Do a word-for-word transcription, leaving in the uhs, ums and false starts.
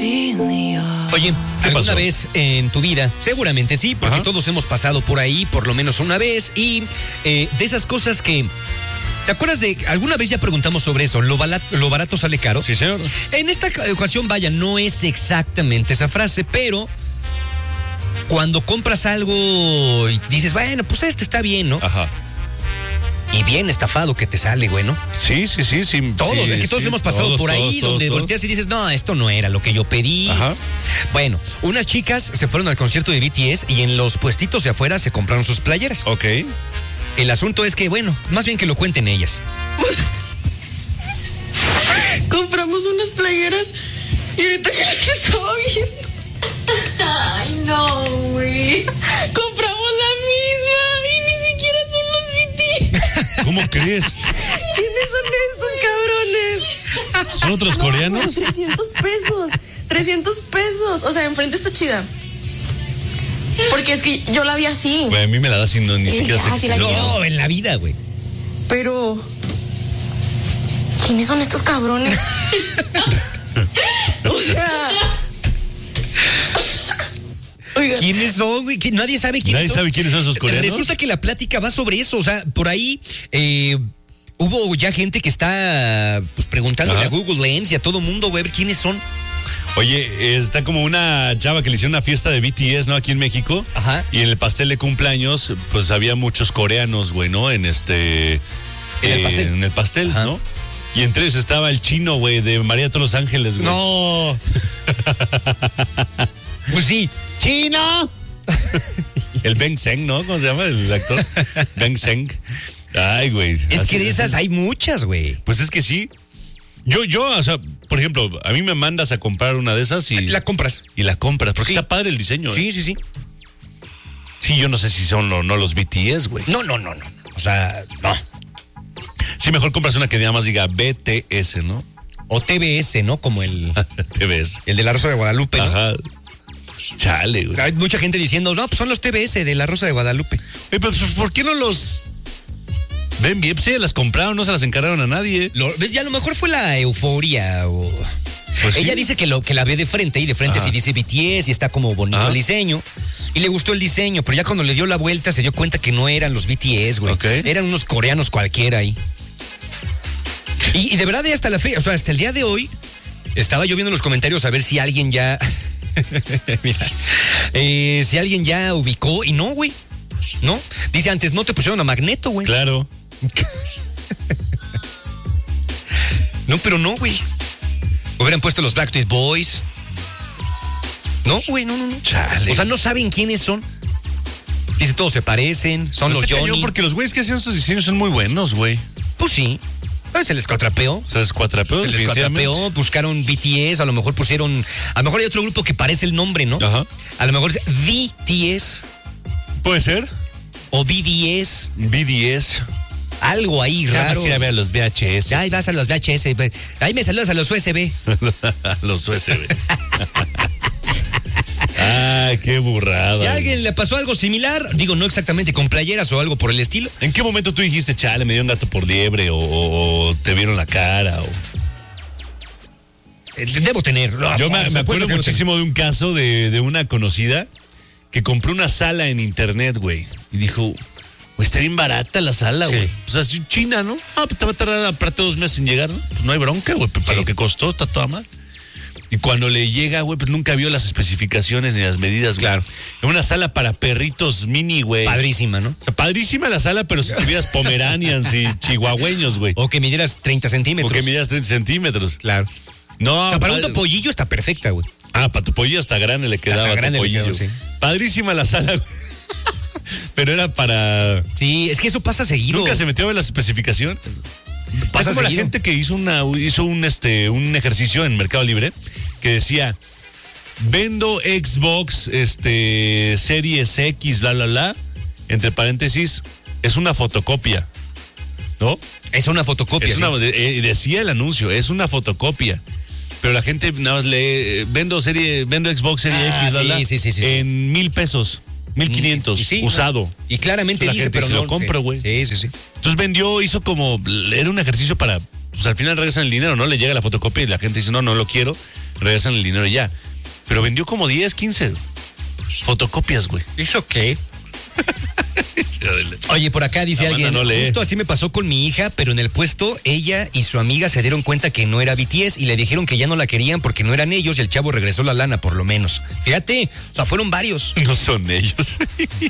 Oye, ¿alguna vez en tu vida? Seguramente sí, porque Ajá. todos hemos pasado por ahí por lo menos una vez. Y eh, de esas cosas que... ¿Te acuerdas de, alguna vez ya preguntamos sobre eso, lo barato, lo barato sale caro? Sí, señor. En esta ocasión, vaya, no es exactamente esa frase, pero cuando compras algo y dices, bueno, pues este está bien, ¿no? Ajá. Y bien estafado que te sale, güey, ¿no? Sí, sí, sí, sí. Todos, sí, es que todos sí, hemos pasado todos, por ahí, todos, donde todos, volteas todos. y dices, no, esto no era lo que yo pedí. Ajá. Bueno, unas chicas se fueron al concierto de B T S y en los puestitos de afuera se compraron sus playeras. Ok. El asunto es que, bueno, más bien que lo cuenten ellas. Compramos unas playeras y ahorita que estaba viendo. Ay, no, güey. Compramos la misma y ni siquiera son los B T S. ¿Cómo crees? ¿Quiénes son estos cabrones? ¿Son otros no, coreanos? Güey, trescientos pesos. trescientos pesos. O sea, enfrente está chida. Porque es que yo la vi así. Güey, a mí me la da sin no, ni Sí, siquiera sé ah, qué sí es la eso. No, en la vida, güey. Pero... ¿quiénes son estos cabrones? O sea... Oiga. ¿Quiénes son, güey? Nadie sabe quiénes Nadie son. sabe quiénes son esos coreanos. Resulta que la plática va sobre eso. O sea, por ahí eh, hubo ya gente que está pues preguntándole Ajá. a Google Lens y a todo mundo, güey, quiénes son. Oye, está como una chava que le hicieron una fiesta de B T S, ¿no? Aquí en México. Ajá. Y en el pastel de cumpleaños, pues había muchos coreanos, güey, ¿no? En este... ¿En el eh, pastel? En el pastel, Ajá. ¿no? Y entre ellos estaba el chino, güey, de María de todos los Ángeles, güey. No. Pues sí. ¡Chino! El Ben Zeng, ¿no? ¿Cómo se llama el actor? Ben Zeng. Ay, güey. Es Así que de esas así. hay muchas, güey. Pues es que sí. Yo, yo, o sea, por ejemplo, a mí me mandas a comprar una de esas y... La compras. Y la compras, porque Sí. está padre el diseño. ¿eh? Sí, sí, sí. Sí, yo no sé si son o no los B T S, güey. No, no, no, no. O sea, no. Sí, mejor compras una que nada más diga B T S, ¿no? O T V S, ¿no? Como el, Te ves. el de la Rosa de Guadalupe, ¿no? Ajá. Chale, güey. Hay mucha gente diciendo, no, pues son los T V S de la Rosa de Guadalupe. Oye, pero pues, ¿por qué no los ven bien? Pues sí, las compraron, no se las encargaron a nadie. Lo, ya a lo mejor fue la euforia o... Pues Ella sí. dice que lo que la ve de frente y de frente Ajá. sí dice B T S y está como bonito Ajá. el diseño y le gustó el diseño, pero ya cuando le dio la vuelta se dio cuenta que no eran los B T S, güey. Ok. Eran unos coreanos cualquiera ahí. Y, y de verdad hasta la fe, o sea, hasta el día de hoy estaba yo viendo en los comentarios a ver si alguien ya mira, eh, si alguien ya ubicó y no, güey. ¿No? Dice antes no te pusieron a Magneto, güey. Claro. No, pero no, güey. Hubieran puesto los Backstreet Boys. No, güey, no, no, no. Chale. O sea, no saben quiénes son. Dice, todos se parecen, son Pues los se cayó Johnny. porque los güeyes que hacían estos diseños son muy buenos, güey. Pues sí. Pues se les cuatrapeó. Se les cuatrapeó, Se les definitivamente. cuatrapeó, buscaron B T S, a lo mejor pusieron... A lo mejor hay otro grupo que parece el nombre, ¿no? Ajá. A lo mejor es V T S ¿Puede ser? o B D S, B D S. algo ahí Ya raro. vas a ir a ver los V H S. Ya ahí vas a los V H S. Ahí me saludas a los U S B. Los U S B. Ay, qué burrada. Si a güey. alguien le pasó algo similar, digo, no exactamente con playeras o algo por el estilo. ¿En qué momento tú dijiste, chale, me dio un gato por liebre o, o- o te vieron la cara? O... Eh, Debo tener. No, Yo por me, me supuesto acuerdo que debo muchísimo de un caso de, de una conocida que compró una sala en internet, güey. Y dijo, pues está bien barata la sala, Sí. güey. Pues así, China, ¿no? Ah, pues te va a tardar aparte dos meses en llegar, ¿no? Pues no hay bronca, güey. Para Sí. lo que costó, está toda mal. Y cuando le llega, güey, pues nunca vio las especificaciones ni las medidas, güey. Claro. Es una sala para perritos mini, güey. tener. Padrísima, ¿no? O sea, padrísima la sala, pero si tuvieras pomeranians y chihuahueños, güey. O que midieras treinta O centímetros. que midas treinta centímetros. Claro. No, O sea, para un pa- topollillo está perfecta, güey. Ah, para tu pollillo hasta grande le quedaba. Hasta grande le topollillo. quedó, sí. Padrísima la sala, güey. Pero era para... Sí, es que eso pasa seguido. Nunca se metió en las especificaciones. Pasa Es como la seguido. gente que hizo una hizo un este un ejercicio en Mercado Libre que decía, vendo Xbox este Series X, bla, bla, bla, entre paréntesis, es una fotocopia, ¿no? Es una fotocopia. Es sí. una, de- eh, decía el anuncio, es una fotocopia. Pero la gente nada más lee, eh, vendo serie, vendo Xbox Serie Ah, X, bla, sí, bla, sí, sí, sí, sí. en mil pesos, mil quinientos, Y sí, usado. Y claramente La dice, gente pero se no. lo compra, güey. Sí, sí, sí. Entonces vendió, hizo como, era un ejercicio para, pues al final regresan el dinero, ¿no? Le llega la fotocopia y la gente dice, no, no lo quiero. regresan el dinero y ya. Pero vendió como diez, quince fotocopias, güey. ¿Eso qué? Oye, por acá dice La alguien, banda no lee. justo así me pasó con mi hija, pero en el puesto ella y su amiga se dieron cuenta que no era B T S y le dijeron que ya no la querían porque no eran ellos y el chavo regresó la lana por lo menos. Fíjate, o sea, fueron varios. No son ellos.